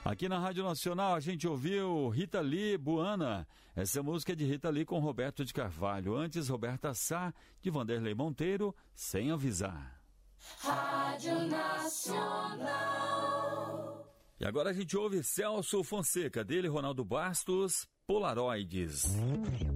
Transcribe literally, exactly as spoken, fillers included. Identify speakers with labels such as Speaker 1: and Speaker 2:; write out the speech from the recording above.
Speaker 1: Aqui na Rádio Nacional a gente ouviu Rita Lee, Buana. Essa música é de Rita Lee com Roberto de Carvalho. Antes, Roberta Sá, de Vanderlei Monteiro, Sem Avisar.
Speaker 2: Rádio Nacional.
Speaker 1: E agora a gente ouve Celso Fonseca, dele Ronaldo Bastos, Polaroides.